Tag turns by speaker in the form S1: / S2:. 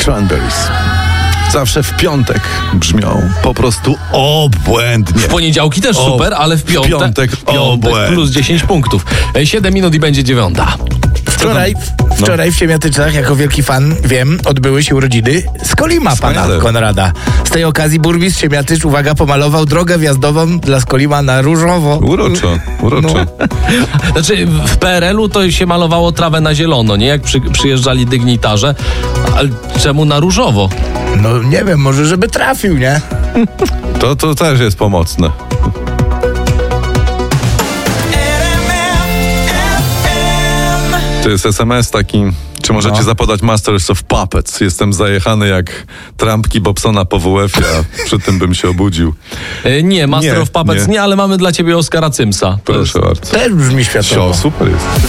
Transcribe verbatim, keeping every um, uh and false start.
S1: Cranberries. Zawsze w piątek brzmią po prostu obłędnie.
S2: W poniedziałki też
S1: O,
S2: super, ale w piątek,
S1: w piątek
S2: piątek
S1: obłędnie.
S2: plus dziesięć punktów. siedem minut i będzie dziewiąta.
S3: Wczoraj, wczoraj w Siemiatyczach, jako wielki fan, wiem, odbyły się urodziny Skolima,
S1: Wspaniale.
S3: pana Konrada. Z tej okazji burmistrz Siemiatycz, uwaga, pomalował drogę wjazdową dla Skolima na różowo.
S1: Uroczo, uroczo.
S2: Znaczy w P R L-u to się malowało trawę na zielono, nie? Jak przy, przyjeżdżali dygnitarze. Ale czemu na różowo?
S3: No nie wiem, może żeby trafił, nie?
S1: To, to też jest pomocne. To jest es em es taki, czy możecie
S3: No.
S1: zapodać Masters of Puppets? Jestem zajechany jak trampki Bobsona po W F-ie, a przy tym bym się obudził.
S2: E, nie, Master
S1: Nie,
S2: of Puppets nie.
S1: nie.
S2: nie, ale mamy dla ciebie Oskara Cymsa. To
S1: Proszę bardzo.
S3: Też brzmi światowo.
S1: Sio, super jest.